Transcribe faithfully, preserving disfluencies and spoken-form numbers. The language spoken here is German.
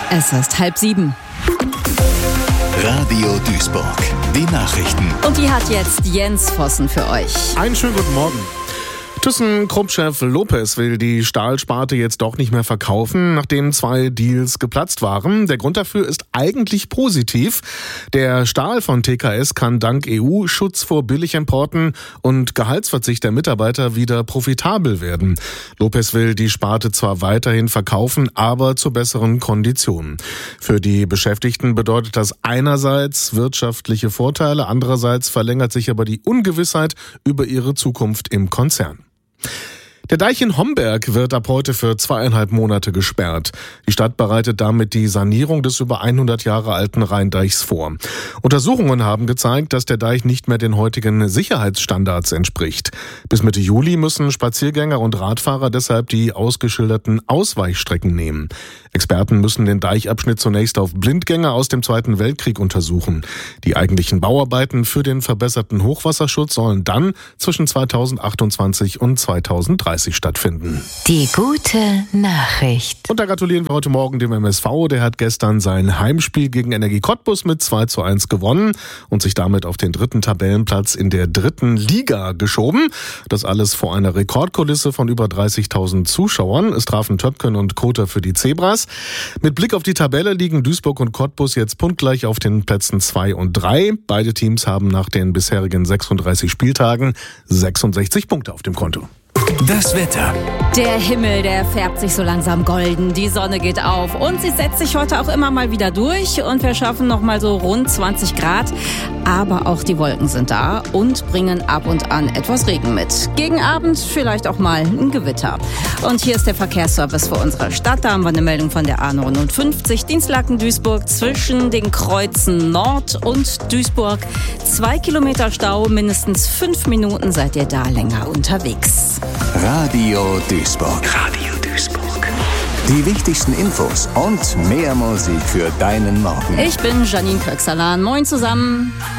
Es ist halb sieben. Radio Duisburg, die Nachrichten. Und die hat jetzt Jens Vossen für euch. Einen schönen guten Morgen. ThyssenKrupp-Chef Lopez will die Stahlsparte jetzt doch nicht mehr verkaufen, nachdem zwei Deals geplatzt waren. Der Grund dafür ist eigentlich positiv. Der Stahl von T K S kann dank E U-Schutz vor Billigimporten und Gehaltsverzicht der Mitarbeiter wieder profitabel werden. Lopez will die Sparte zwar weiterhin verkaufen, aber zu besseren Konditionen. Für die Beschäftigten bedeutet das einerseits wirtschaftliche Vorteile, andererseits verlängert sich aber die Ungewissheit über ihre Zukunft im Konzern. Der Deich in Homberg wird ab heute für zweieinhalb Monate gesperrt. Die Stadt bereitet damit die Sanierung des über hundert Jahre alten Rheindeichs vor. Untersuchungen haben gezeigt, dass der Deich nicht mehr den heutigen Sicherheitsstandards entspricht. Bis Mitte Juli müssen Spaziergänger und Radfahrer deshalb die ausgeschilderten Ausweichstrecken nehmen. Experten müssen den Deichabschnitt zunächst auf Blindgänger aus dem Zweiten Weltkrieg untersuchen. Die eigentlichen Bauarbeiten für den verbesserten Hochwasserschutz sollen dann zwischen zweitausendachtundzwanzig und zweitausenddreißig stattfinden. Die gute Nachricht. Und da gratulieren wir heute Morgen dem M S V. Der hat gestern sein Heimspiel gegen Energie Cottbus mit zwei zu eins gewonnen und sich damit auf den dritten Tabellenplatz in der dritten Liga geschoben. Das alles vor einer Rekordkulisse von über dreißigtausend Zuschauern. Es trafen Töpken und Kota für die Zebras. Mit Blick auf die Tabelle liegen Duisburg und Cottbus jetzt punktgleich auf den Plätzen zwei und drei. Beide Teams haben nach den bisherigen sechsunddreißig Spieltagen sechsundsechzig Punkte auf dem Konto. Das Wetter. Der Himmel, der färbt sich so langsam golden, die Sonne geht auf und sie setzt sich heute auch immer mal wieder durch und wir schaffen noch mal so rund zwanzig Grad. Aber auch die Wolken sind da und bringen ab und an etwas Regen mit. Gegen Abend vielleicht auch mal ein Gewitter. Und hier ist der Verkehrsservice für unsere Stadt. Da haben wir eine Meldung von der A neunundfünfzig, Dienstlaken-Duisburg zwischen den Kreuzen Nord und Duisburg. Zwei Kilometer Stau, mindestens fünf Minuten seid ihr da länger unterwegs. Radio Duisburg. Radio Duisburg. Die wichtigsten Infos und mehr Musik für deinen Morgen. Ich bin Janine Köxalan. Moin zusammen.